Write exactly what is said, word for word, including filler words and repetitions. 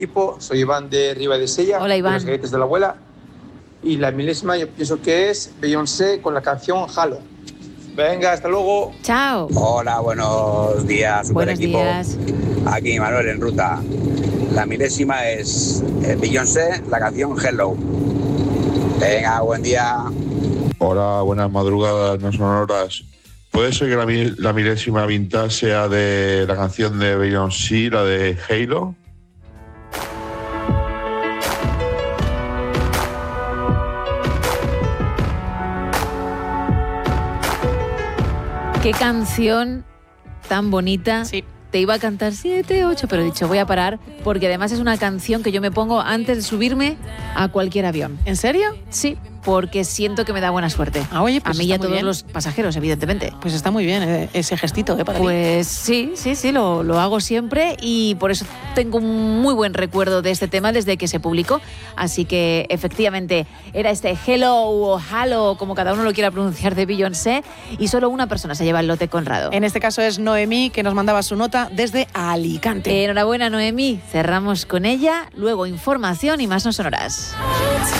equipo, soy Iván de Riva de Sella. Hola, Iván. De los galletas de la abuela. Y la milésima yo pienso que es Beyoncé con la canción Halo. Venga, hasta luego. Chao. Hola, buenos días, super Buenos equipo. días. Aquí Manuel en ruta. La milésima es eh, Beyoncé, la canción Hello. Venga, buen día. Hola, buenas madrugadas, no son horas. ¿Puede ser que la, mi- la milésima vintage sea de la canción de Beyoncé, la de Halo? Qué canción tan bonita. Sí. Te iba a cantar siete, ocho, pero he dicho, voy a parar, porque además es una canción que yo me pongo antes de subirme a cualquier avión. ¿En serio? Sí, porque siento que me da buena suerte. Ah, oye, pues a mí y a está muy todos bien. los pasajeros, evidentemente. Pues está muy bien eh, ese gestito, ¿eh? Para ti. Pues sí, sí, sí, lo, lo hago siempre y por eso tengo un muy buen recuerdo de este tema desde que se publicó. Así que efectivamente era este Hello o Halo, como cada uno lo quiera pronunciar, de Beyoncé, y solo una persona se lleva el lote Conrado. En este caso es Noemí, que nos mandaba su nota desde Alicante. Enhorabuena, Noemí. Cerramos con ella, luego información y más no sonoras.